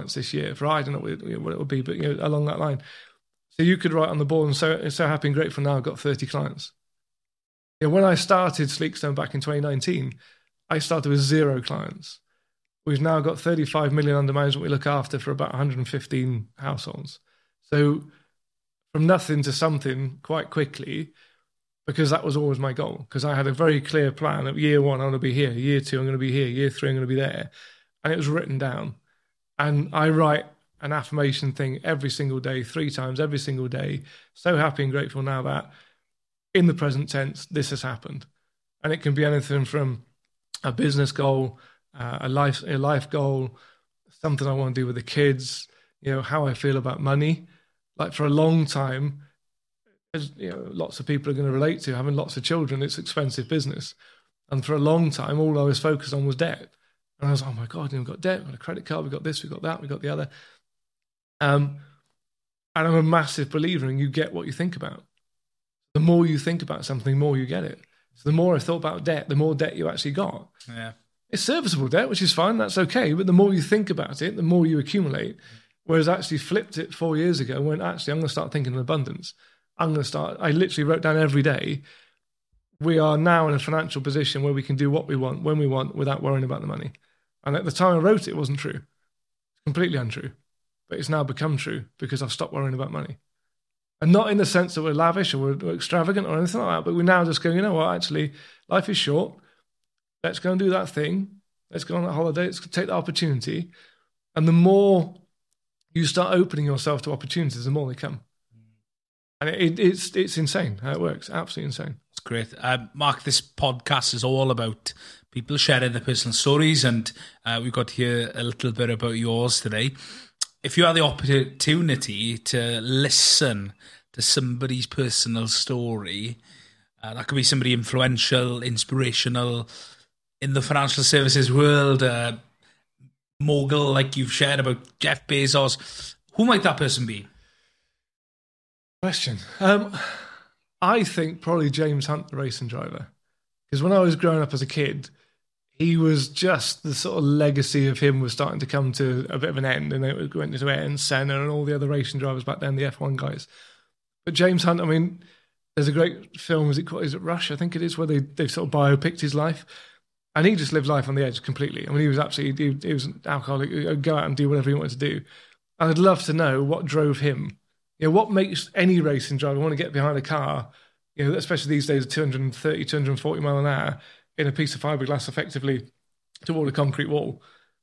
clients this year for, I don't know what it would be, but along that line. So you could write on the board, and so happy and grateful now I've got 30 clients. When I started Sleekstone back in 2019, I started with 0 clients. We've now got 35 million under management we look after for about 115 households. So from nothing to something quite quickly, because that was always my goal. Because I had a very clear plan of year 1, I'm going to be here. Year 2, I'm going to be here. Year 3, I'm going to be there. And it was written down. And I write an affirmation thing every single day, 3 times every single day. So happy and grateful now that in the present tense, this has happened. And it can be anything from a business goal, a life goal, something I want to do with the kids, how I feel about money. Like for a long time, as lots of people are going to relate to, having lots of children, it's expensive business. And for a long time, all I was focused on was debt. And I was, oh my God, we've got debt, we've got a credit card, we've got this, we've got that, we've got the other. And I'm a massive believer in you get what you think about. The more you think about something, the more you get it. So the more I thought about debt, the more debt you actually got. Yeah. It's serviceable debt, which is fine, that's okay. But the more you think about it, the more you accumulate. Whereas I actually flipped it 4 years ago when actually I'm going to start thinking in abundance. I literally wrote down every day, we are now in a financial position where we can do what we want, when we want, without worrying about the money. And at the time I wrote it, it wasn't true. It's completely untrue. But it's now become true because I've stopped worrying about money. And not in the sense that we're lavish or we're extravagant or anything like that, but we now just go, you know what, actually, life is short. Let's go and do that thing. Let's go on that holiday. Let's take the opportunity. And the more you start opening yourself to opportunities, the more they come. And it's insane how it works. Absolutely insane. It's great. Mark, this podcast is all about people sharing their personal stories, and we've got to hear a little bit about yours today. If you had the opportunity to listen to somebody's personal story, that could be somebody influential, inspirational, in the financial services world, mogul like you've shared about Jeff Bezos, who might that person be? Question. I think probably James Hunt, the racing driver. Because when I was growing up as a kid, he was just the sort of legacy of him was starting to come to a bit of an end, and it went into Ayrton Senna and all the other racing drivers back then, the F1 guys. But James Hunt, I mean, there's a great film, is it Rush? I think it is, where they've sort of biopicked his life. And he just lived life on the edge completely. I mean, he was an alcoholic. He'd go out and do whatever he wanted to do. And I'd love to know what drove him. What makes any racing driver want to get behind a car, especially these days, 230, 240 mile an hour in a piece of fiberglass effectively toward a concrete wall.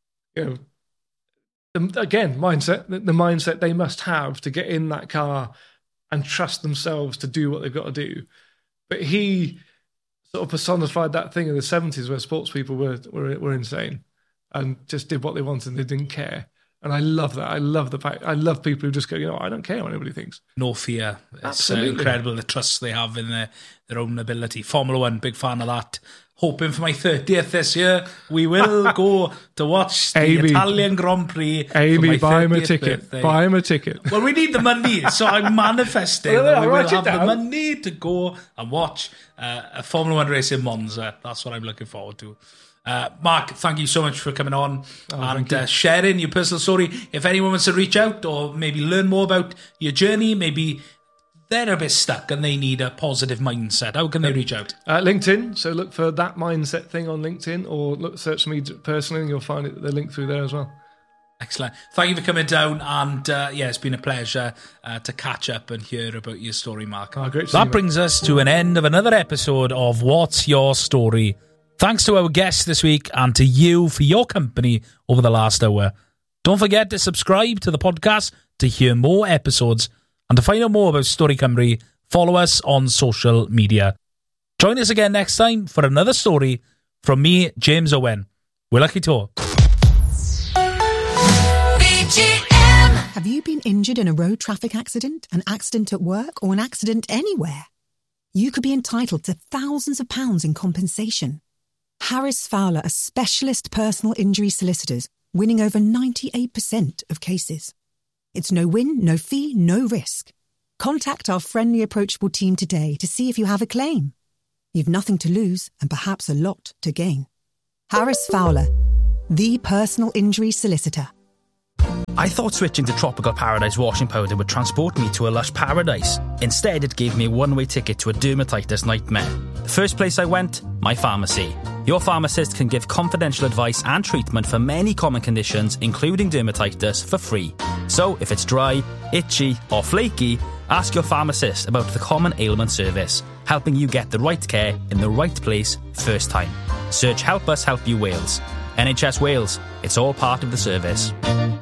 Again, mindset, the mindset they must have to get in that car and trust themselves to do what they've got to do. But he sort of personified that thing in the 70s where sports people were insane and just did what they wanted and they didn't care. And I love that. I love the fact. I love people who just go, I don't care what anybody thinks. No fear. It's Absolutely. Incredible the trust they have in their own ability. Formula One, big fan of that. Hoping for my 30th this year, we will go to watch the Italian Grand Prix. Amy, buy him a ticket. Birthday. Buy him a ticket. Well, we need the money, so I'm manifesting that we will have the money to go and watch a Formula One race in Monza. That's what I'm looking forward to. Mark, thank you so much for coming on and sharing your personal story. If anyone wants to reach out or maybe learn more about your journey, maybe they're a bit stuck and they need a positive mindset, how can they reach out? LinkedIn. So look for That Mindset thing on LinkedIn, or search me personally and you'll find the link through there as well. Excellent. Thank you for coming down, and it's been a pleasure to catch up and hear about your story, Mark. Great. That brings us to an end of another episode of What's Your Story? Thanks to our guests this week and to you for your company over the last hour. Don't forget to subscribe to the podcast to hear more episodes, and to find out more about Story Cymru, follow us on social media. Join us again next time for another story from me, James Owen. We're lucky to. Have you been injured in a road traffic accident, an accident at work, or an accident anywhere? You could be entitled to thousands of pounds in compensation. Harris Fowler are specialist personal injury solicitors, winning over 98% of cases. It's no win, no fee, no risk. Contact our friendly, approachable team today to see if you have a claim. You've nothing to lose and perhaps a lot to gain. Harris Fowler, the personal injury solicitor. I thought switching to Tropical Paradise washing powder would transport me to a lush paradise. Instead, it gave me a one-way ticket to a dermatitis nightmare. The first place I went, my pharmacy. Your pharmacist can give confidential advice and treatment for many common conditions, including dermatitis, for free. So, if it's dry, itchy, or flaky, ask your pharmacist about the Common Ailment Service, helping you get the right care in the right place first time. Search Help Us Help You Wales. NHS Wales. It's all part of the service.